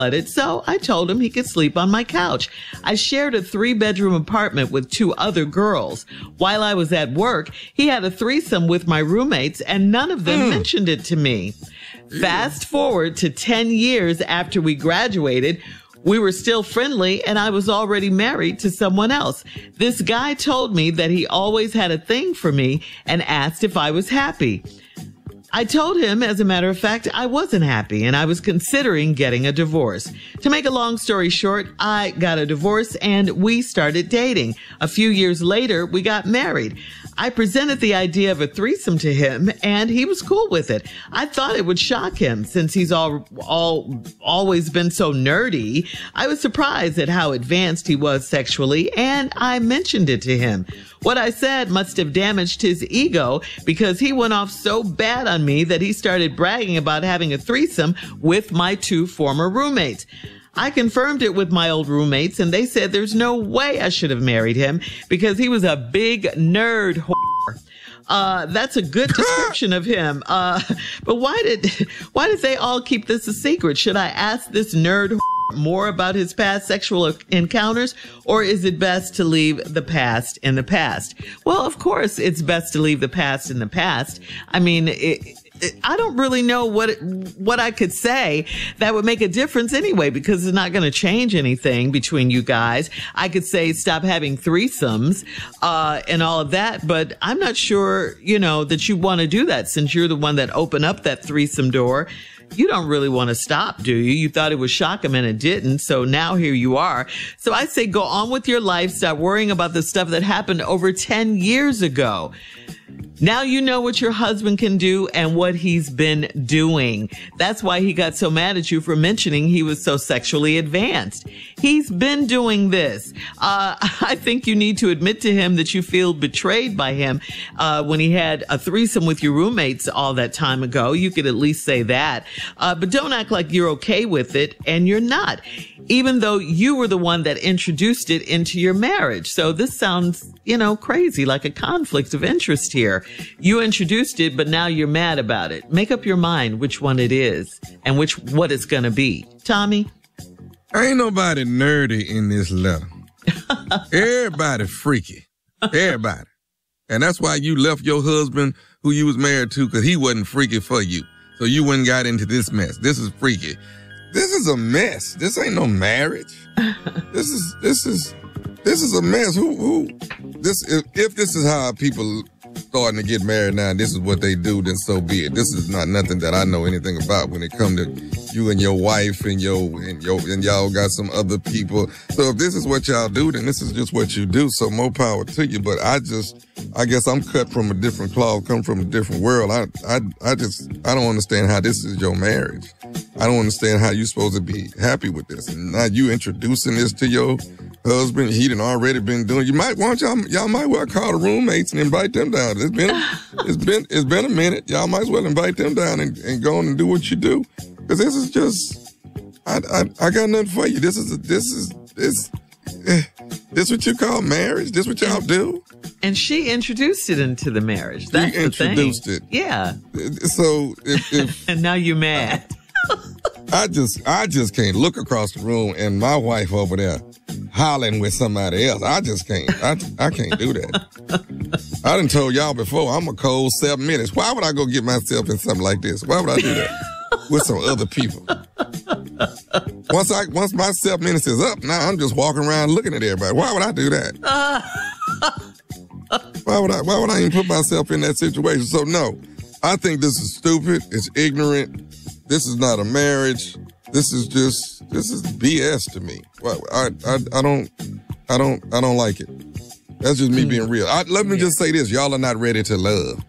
it, so I told him he could sleep on my couch. I shared a 3-bedroom apartment with 2 other girls. While I was at work, he had a threesome with my roommates, and none of them mentioned it to me. Fast forward to 10 years after we graduated, we were still friendly, and I was already married to someone else. This guy told me that he always had a thing for me and asked if I was happy. I told him, as a matter of fact, I wasn't happy and I was considering getting a divorce. To make a long story short, I got a divorce and we started dating. A few years later, we got married. I presented the idea of a threesome to him and he was cool with it. I thought it would shock him since he's always been so nerdy. I was surprised at how advanced he was sexually and I mentioned it to him. What I said must have damaged his ego because he went off so bad on me that he started bragging about having a threesome with my 2 former roommates. I confirmed it with my old roommates and they said there's no way I should have married him because he was a big nerd whore. That's a good description of him. But why did they all keep this a secret? Should I ask this nerd more about his past sexual encounters, or is it best to leave the past in the past? Well, of course, it's best to leave the past in the past. I mean, I don't really know what I could say that would make a difference anyway, because it's not going to change anything between you guys. I could say stop having threesomes and all of that, but I'm not sure, that you want to do that since you're the one that opened up that threesome door. You don't really want to stop, do you? You thought it would shock him and it didn't. So now here you are. So I say go on with your life. Stop worrying about the stuff that happened over 10 years ago. Now you know what your husband can do and what he's been doing. That's why he got so mad at you for mentioning he was so sexually advanced. He's been doing this. I think you need to admit to him that you feel betrayed by him when he had a threesome with your roommates all that time ago. You could at least say that. But don't act like you're okay with it, and you're not, even though you were the one that introduced it into your marriage. So this sounds, crazy, like a conflict of interest here. You introduced it, but now you're mad about it. Make up your mind which one it is and what it's going to be. Tommy? Ain't nobody nerdy in this letter. Everybody freaky. Everybody. And that's why you left your husband who you was married to, because he wasn't freaky for you. So you went and got into this mess. This is freaky. This is a mess. This ain't no marriage. This is a mess. If this is how people starting to get married now, and this is what they do, then so be it. This is not nothing that I know anything about when it come to you and your wife and y'all got some other people. So if this is what y'all do, then this is just what you do. So more power to you. But I guess I'm cut from a different cloth, come from a different world. I don't understand how this is your marriage. I don't understand how you're supposed to be happy with this. And now you introducing this to your husband. He done already been doing. You might want y'all might well call the roommates and invite them down. It's been a minute. Y'all might as well invite them down and go on and do what you do. Because this is just, I got nothing for you. This what you call marriage? This what y'all do? And she introduced it into the marriage. That's she introduced the thing. It. Yeah. So if and now you're mad. I just can't look across the room and my wife over there hollering with somebody else. I just can't. I can't do that. I done told y'all before, I'm a cold 7 minutes. Why would I go get myself in something like this? Why would I do that with some other people? Once my 7 minutes is up, now I'm just walking around looking at everybody. Why would I do that? Why would I even put myself in that situation? So no, I think this is stupid. It's ignorant. This is not a marriage. This is BS to me. I don't like it. That's just me being real. Let me just say this: y'all are not ready to love.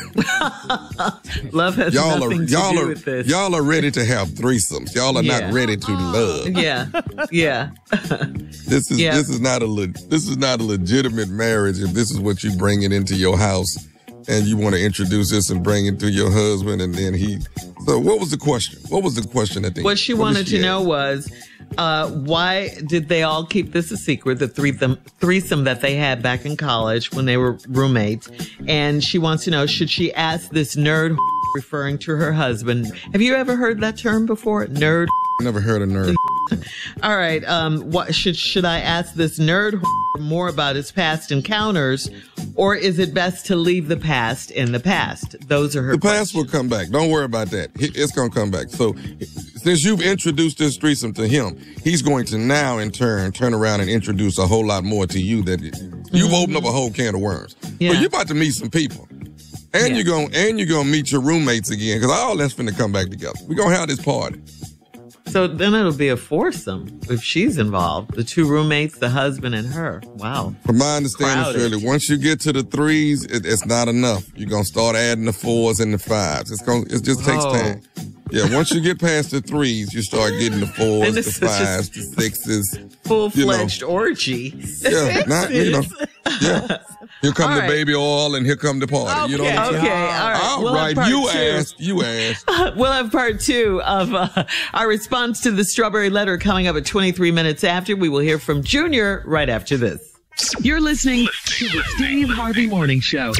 Love has nothing to do with this. Y'all are ready to have threesomes. Y'all are not ready to love. Yeah. This is not a legitimate marriage if this is what you bring it into your house and you want to introduce this and bring it to your husband and then So what was the question? What was the question at the end? What she wanted to know was, why did they all keep this a secret, the threesome that they had back in college when they were roommates? And she wants to know, should she ask this nerd referring to her husband? Have you ever heard that term before? Nerd? Never heard of nerd. All right. What should I ask this nerd more about his past encounters, or is it best to leave the past in the past? Those are her The past questions. will come back. Don't worry about that. It's going to come back. So since you've introduced this threesome to him, he's going to now in turn around and introduce a whole lot more to you that you've opened up a whole can of worms. Yeah. But you're about to meet some people. And you're gonna meet your roommates again, because all that's finna come back together. We're gonna have this party. So then it'll be a foursome if she's involved. The two roommates, the husband, and her. Wow. From my understanding, Crowded. Shirley, once you get to the threes, it's not enough. You're gonna start adding the fours and the fives. It just takes time. Yeah, once you get past the threes, you start getting the fours, And the this is just fives, the sixes. Full-fledged orgy. Yeah, yeah. Here come All the right. baby oil and here come the party. You know what I'm saying? Okay, all right. All We'll have right, part you two. asked. We'll have part two of our response to the strawberry letter coming up at 23 minutes after. We will hear from Junior right after this. You're listening to the Steve Harvey Morning Show.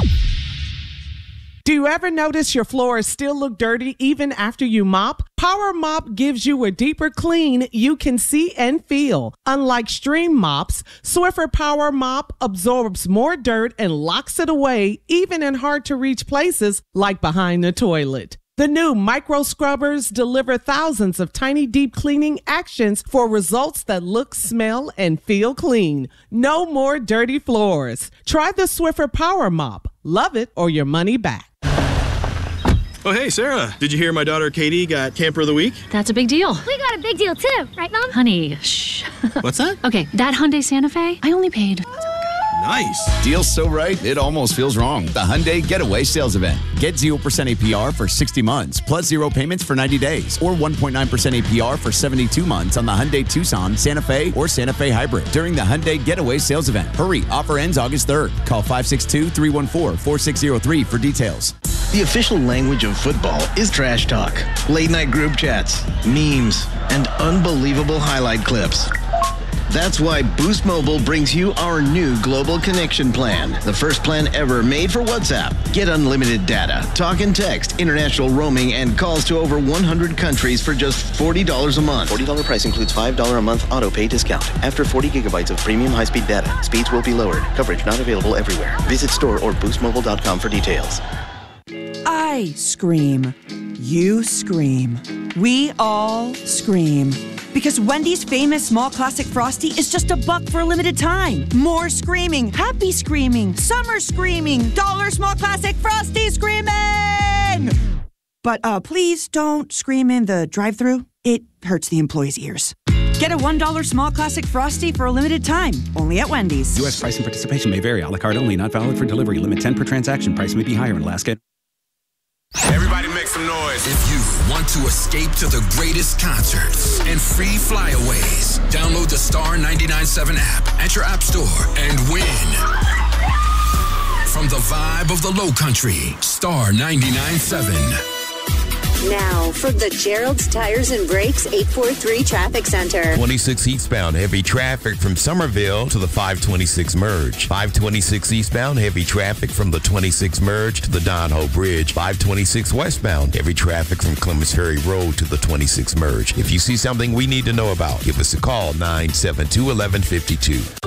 Do you ever notice your floors still look dirty even after you mop? Power Mop gives you a deeper clean you can see and feel. Unlike stream mops, Swiffer Power Mop absorbs more dirt and locks it away, even in hard-to-reach places like behind the toilet. The new micro scrubbers deliver thousands of tiny deep cleaning actions for results that look, smell, and feel clean. No more dirty floors. Try the Swiffer Power Mop. Love it or your money back. Oh, hey, Sarah. Did you hear my daughter Katie got Camper of the Week? That's a big deal. We got a big deal too, right, Mom? Honey, shh. What's that? Okay, that Hyundai Santa Fe, I only paid. Nice. Deal's so right, it almost feels wrong. The Hyundai Getaway Sales Event. Get 0% APR for 60 months, plus 0 payments for 90 days, or 1.9% APR for 72 months on the Hyundai Tucson, Santa Fe, or Santa Fe Hybrid during the Hyundai Getaway Sales Event. Hurry, offer ends August 3rd. Call 562-314-4603 for details. The official language of football is trash talk, late-night group chats, memes, and unbelievable highlight clips. That's why Boost Mobile brings you our new global connection plan, the first plan ever made for WhatsApp. Get unlimited data, talk and text, international roaming, and calls to over 100 countries for just $40 a month. $40 price includes $5 a month auto pay discount. After 40 gigabytes of premium high-speed data, speeds will be lowered. Coverage not available everywhere. Visit store or boostmobile.com for details. I scream. You scream. We all scream. Because Wendy's famous small classic Frosty is just $1 for a limited time. More screaming, happy screaming, summer screaming, dollar small classic Frosty screaming! But please don't scream in the drive-thru. It hurts the employees' ears. Get a $1 small classic Frosty for a limited time, only at Wendy's. U.S. price and participation may vary. A la carte only, not valid for delivery. Limit 10 per transaction. Price may be higher in Alaska. Everybody make some noise. If you want to escape to the greatest concerts and free flyaways, download the Star 99.7 app at your app store and win. From the vibe of the Low Country, Star 99.7. Now, from the Gerald's Tires and Brakes 843 Traffic Center. 26 eastbound, heavy traffic from Somerville to the 526 merge. 526 eastbound, heavy traffic from the 26 merge to the Don Ho Bridge. 526 westbound, heavy traffic from Clements Ferry Road to the 26 merge. If you see something we need to know about, give us a call, 972-1152.